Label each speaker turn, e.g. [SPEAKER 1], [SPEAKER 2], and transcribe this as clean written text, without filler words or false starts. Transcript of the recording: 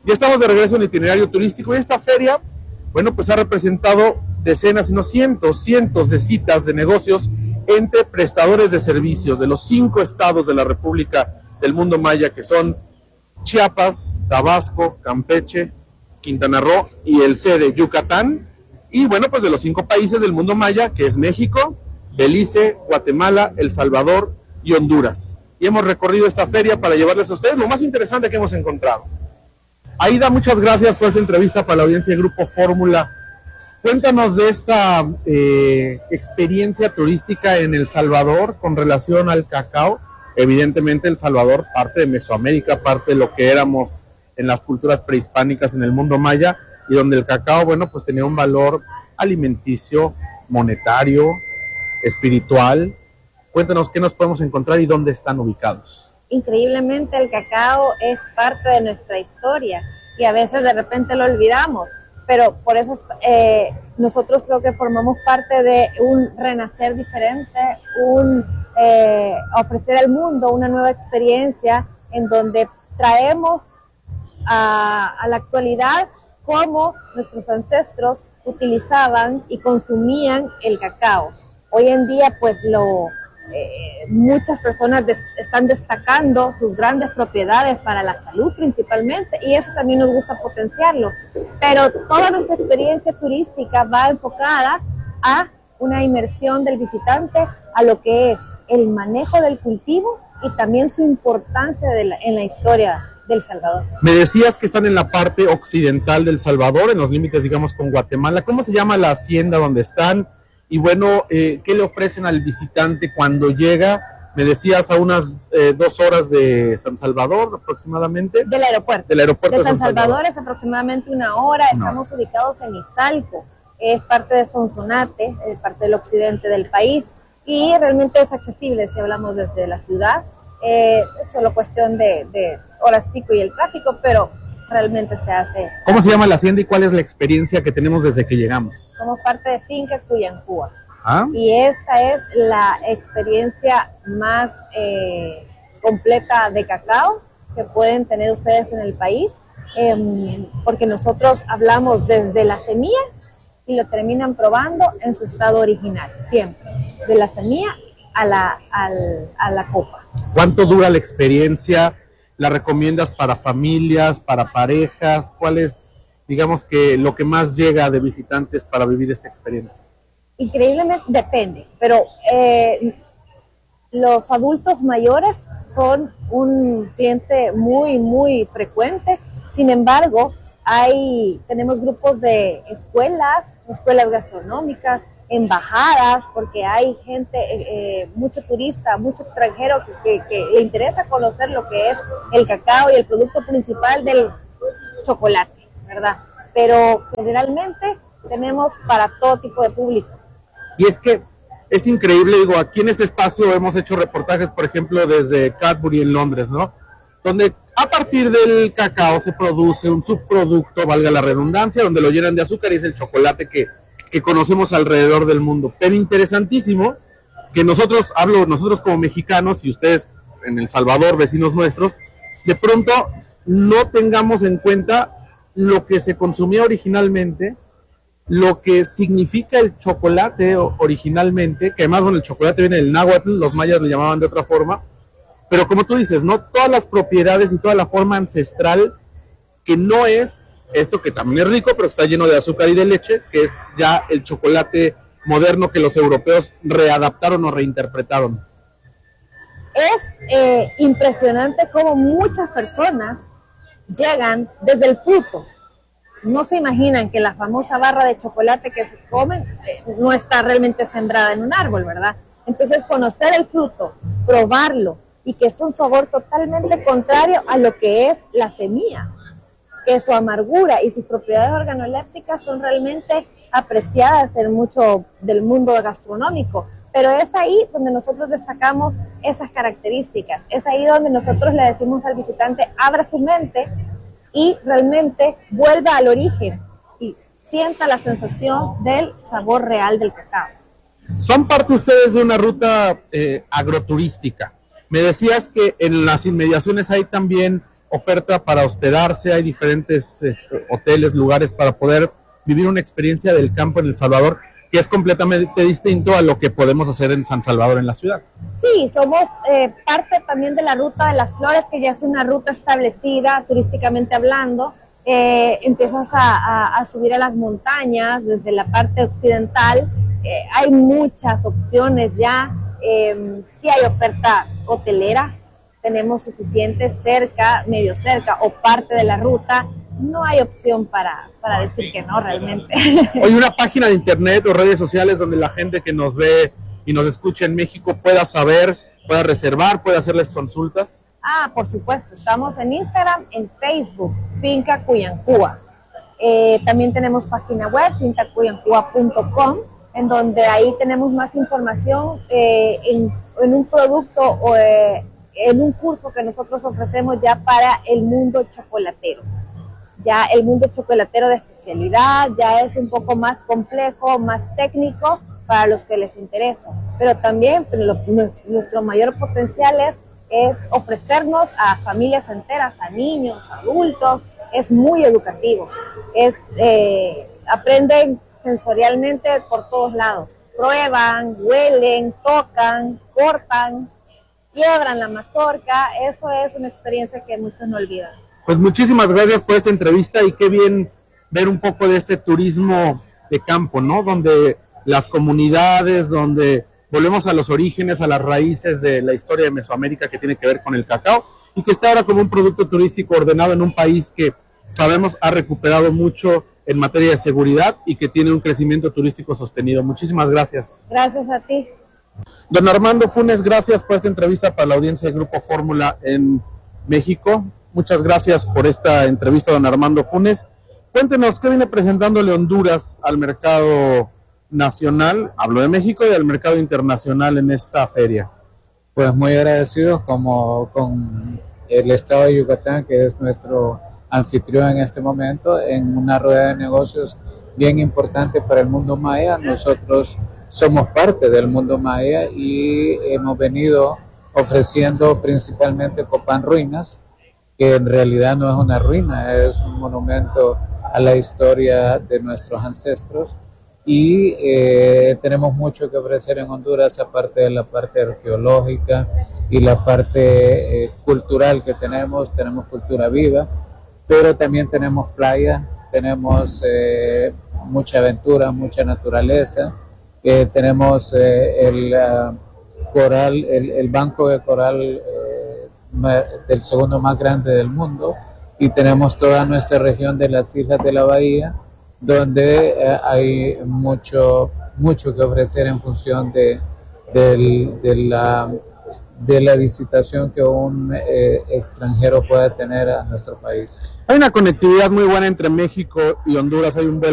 [SPEAKER 1] Ya estamos de regreso en el itinerario turístico y esta feria, bueno, pues ha representado decenas, sino cientos de citas de negocios entre prestadores de servicios de los 5 estados de la República del Mundo Maya, que son Chiapas, Tabasco, Campeche, Quintana Roo y el sede Yucatán. Y bueno, pues de los 5 países del Mundo Maya, que es México, Belice, Guatemala, El Salvador y Honduras. Y hemos recorrido esta feria para llevarles a ustedes lo más interesante que hemos encontrado. Aida, muchas gracias por esta entrevista para la audiencia de Grupo Fórmula. Cuéntanos de esta experiencia turística en El Salvador con relación al cacao. Evidentemente El Salvador, parte de Mesoamérica, parte de lo que éramos en las culturas prehispánicas en el mundo maya, y donde el cacao, bueno, pues tenía un valor alimenticio, monetario, espiritual. Cuéntanos qué nos podemos encontrar y dónde están ubicados.
[SPEAKER 2] Increíblemente el cacao es parte de nuestra historia y a veces de repente lo olvidamos, pero por eso nosotros creo que formamos parte de un renacer diferente, ofrecer al mundo una nueva experiencia en donde traemos a la actualidad cómo nuestros ancestros utilizaban y consumían el cacao. Hoy en día pues muchas personas están destacando sus grandes propiedades para la salud principalmente, y eso también nos gusta potenciarlo, pero toda nuestra experiencia turística va enfocada a una inmersión del visitante a lo que es el manejo del cultivo y también su importancia en la historia del Salvador.
[SPEAKER 1] Me decías que están en la parte occidental del Salvador, en los límites, digamos, con Guatemala. ¿Cómo se llama la hacienda donde están? Y bueno, ¿qué le ofrecen al visitante cuando llega? Me decías a unas 2 horas de San Salvador aproximadamente.
[SPEAKER 2] Del aeropuerto.
[SPEAKER 1] Del aeropuerto
[SPEAKER 2] de San Salvador es aproximadamente 1 hora. Estamos ubicados en Izalco. Es parte de Sonsonate, parte del occidente del país. Y realmente es accesible si hablamos desde la ciudad. Es solo cuestión de horas pico y el tráfico, pero realmente se hace.
[SPEAKER 1] ¿Cómo se llama la hacienda y cuál es la experiencia que tenemos desde que llegamos?
[SPEAKER 2] Somos parte de Finca Cuyancúa. Y esta es la experiencia más completa de cacao que pueden tener ustedes en el país, porque nosotros hablamos desde la semilla y lo terminan probando en su estado original, siempre, de la semilla a la copa.
[SPEAKER 1] ¿Cuánto dura la experiencia? ¿La recomiendas para familias, para parejas? ¿Cuál es, digamos, que lo que más llega de visitantes para vivir esta experiencia?
[SPEAKER 2] Increíblemente depende, pero los adultos mayores son un cliente muy, muy frecuente. Sin embargo, tenemos grupos de escuelas gastronómicas, embajadas, porque hay gente, mucho turista, mucho extranjero que le interesa conocer lo que es el cacao y el producto principal del chocolate, ¿verdad? Pero generalmente tenemos para todo tipo de público.
[SPEAKER 1] Y es que es increíble, digo, aquí en este espacio hemos hecho reportajes, por ejemplo, desde Cadbury en Londres, ¿no? Donde a partir del cacao se produce un subproducto, valga la redundancia, donde lo llenan de azúcar y es el chocolate que conocemos alrededor del mundo. Pero interesantísimo que nosotros como mexicanos y ustedes en El Salvador, vecinos nuestros, de pronto no tengamos en cuenta lo que se consumía originalmente, lo que significa el chocolate originalmente, que además, bueno, el chocolate viene del náhuatl, los mayas le llamaban de otra forma, pero como tú dices, ¿no? Todas las propiedades y toda la forma ancestral, que no es esto que también es rico, pero que está lleno de azúcar y de leche, que es ya el chocolate moderno que los europeos readaptaron o reinterpretaron.
[SPEAKER 2] Es impresionante cómo muchas personas llegan desde el fruto. No se imaginan que la famosa barra de chocolate que se comen no está realmente sembrada en un árbol, ¿verdad? Entonces, conocer el fruto, probarlo, y que es un sabor totalmente contrario a lo que es la semilla, que su amargura y sus propiedades organolépticas son realmente apreciadas en mucho del mundo gastronómico, pero es ahí donde nosotros destacamos esas características, es ahí donde nosotros le decimos al visitante, abra su mente y realmente vuelva al origen y sienta la sensación del sabor real del cacao.
[SPEAKER 1] Son parte ustedes de una ruta agroturística. Me decías que en las inmediaciones hay también oferta para hospedarse, hay diferentes hoteles, lugares para poder vivir una experiencia del campo en El Salvador, que es completamente distinto a lo que podemos hacer en San Salvador, en la ciudad.
[SPEAKER 2] Sí, somos parte también de la Ruta de las Flores, que ya es una ruta establecida turísticamente hablando. Empiezas a subir a las montañas desde la parte occidental. Hay muchas opciones ya. Sí hay oferta hotelera, tenemos suficiente cerca, medio cerca o parte de la ruta. No hay opción para decir que no realmente.
[SPEAKER 1] ¿Hay una página de internet o redes sociales donde la gente que nos ve y nos escucha en México pueda saber, pueda reservar, pueda hacerles consultas?
[SPEAKER 2] Por supuesto, estamos en Instagram, en Facebook, Finca Cuyancúa. También tenemos página web, fincacuyancua.com, en donde ahí tenemos más información en un producto o en un curso que nosotros ofrecemos ya para el mundo chocolatero. Ya el mundo chocolatero de especialidad ya es un poco más complejo, más técnico para los que les interesa. Pero también nuestro mayor potencial es ofrecernos a familias enteras, a niños, adultos. Es muy educativo. Aprenden sensorialmente por todos lados. Prueban, huelen, tocan, cortan, quiebran la mazorca. Eso es una experiencia que muchos no olvidan.
[SPEAKER 1] Pues muchísimas gracias por esta entrevista y qué bien ver un poco de este turismo de campo, ¿no? Donde las comunidades, donde volvemos a los orígenes, a las raíces de la historia de Mesoamérica que tiene que ver con el cacao y que está ahora como un producto turístico ordenado en un país que sabemos ha recuperado mucho en materia de seguridad y que tiene un crecimiento turístico sostenido. Muchísimas gracias.
[SPEAKER 2] Gracias a ti.
[SPEAKER 1] Don Armando Funes, gracias por esta entrevista para la audiencia del Grupo Fórmula en México. Muchas gracias por esta entrevista, don Armando Funes. Cuéntenos, ¿qué viene presentándole Honduras al mercado nacional, hablo de México, y al mercado internacional en esta feria?
[SPEAKER 3] Pues muy agradecidos con el estado de Yucatán, que es nuestro anfitrión en este momento, en una rueda de negocios bien importante para el mundo maya. Nosotros somos parte del mundo maya y hemos venido ofreciendo principalmente Copán Ruinas, que en realidad no es una ruina, es un monumento a la historia de nuestros ancestros. Y tenemos mucho que ofrecer en Honduras, aparte de la parte arqueológica y la parte cultural que tenemos cultura viva, pero también tenemos playas, tenemos mucha aventura, mucha naturaleza, tenemos el coral, el banco de coral del segundo más grande del mundo, y tenemos toda nuestra región de las Islas de la Bahía, donde hay mucho que ofrecer en función de la visitación que un extranjero puede tener a nuestro país.
[SPEAKER 1] Hay una conectividad muy buena entre México y Honduras, hay un